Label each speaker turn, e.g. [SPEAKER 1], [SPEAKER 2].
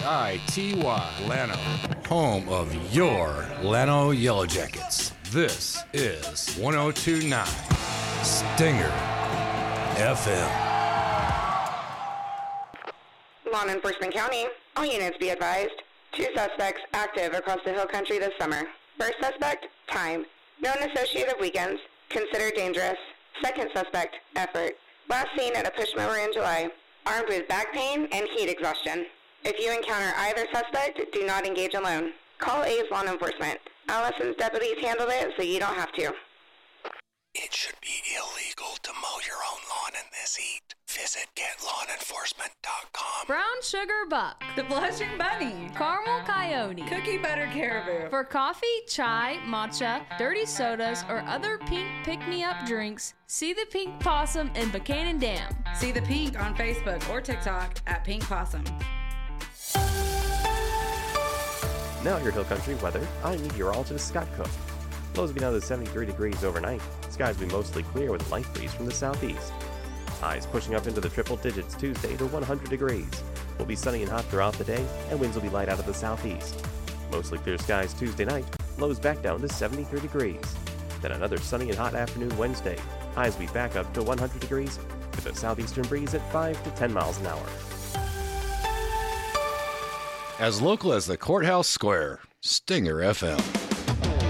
[SPEAKER 1] Lano, home of your Lano Yellow Jackets. This is 1029 Stinger FM.
[SPEAKER 2] Law Enforcement County, all units be advised. 2 suspects active across the hill country this summer. First suspect, time. Known associate of weekends, considered dangerous. Second suspect, effort. Last seen at a push mower in July, armed with back pain and heat exhaustion. If you encounter either suspect, do not engage alone. Call A's Law Enforcement. Allison's deputies handled it, so you don't have to.
[SPEAKER 3] It should be illegal to mow your own lawn in this heat. Visit GetLawnEnforcement.com.
[SPEAKER 4] Brown Sugar Buck,
[SPEAKER 5] The Blushing Bunny,
[SPEAKER 4] Caramel Coyote,
[SPEAKER 5] Cookie Butter Caribou.
[SPEAKER 4] For coffee, chai, matcha, dirty sodas, or other pink pick-me-up drinks, see the Pink Possum in Buchanan Dam.
[SPEAKER 5] See the Pink on Facebook or TikTok at Pink Possum.
[SPEAKER 6] Now your Hill Country weather, I'm meteorologist Scott Cook. Lows will be down to 73 degrees overnight. Skies will be mostly clear with a light breeze from the southeast. Highs pushing up into the triple digits Tuesday to 100 degrees. Will be sunny and hot throughout the day, and winds will be light out of the southeast. Mostly clear skies Tuesday night, lows back down to 73 degrees. Then another sunny and hot afternoon Wednesday. Highs will be back up to 100 degrees, with a southeastern breeze at 5 to 10 miles an hour.
[SPEAKER 1] As local as the Courthouse Square, Stinger FM.